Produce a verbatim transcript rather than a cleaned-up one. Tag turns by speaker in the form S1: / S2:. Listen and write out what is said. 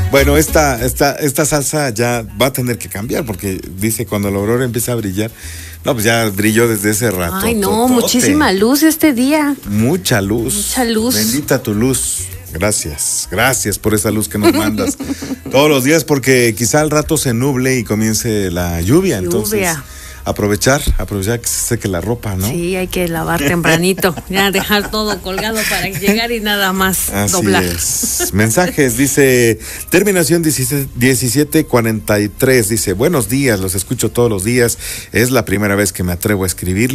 S1: Bueno, esta, esta, esta salsa ya va a tener que cambiar porque dice cuando la aurora empieza a brillar. No, pues ya brilló desde ese rato.
S2: Ay, no,
S1: totote.
S2: muchísima luz este día.
S1: Mucha luz.
S2: Mucha luz.
S1: Bendita tu luz. Gracias, gracias por esa luz que nos mandas todos los días, porque quizá al rato se nuble y comience la lluvia. Entonces,
S2: Lluvia.
S1: aprovechar, aprovechar que se seque la ropa, ¿no?
S2: Sí, hay que lavar tempranito, ya dejar todo colgado para llegar y nada más
S1: Así
S2: doblar.
S1: es. Mensajes, dice, terminación diecisiete cuarenta y tres, dice, buenos días, los escucho todos los días, es la primera vez que me atrevo a escribir.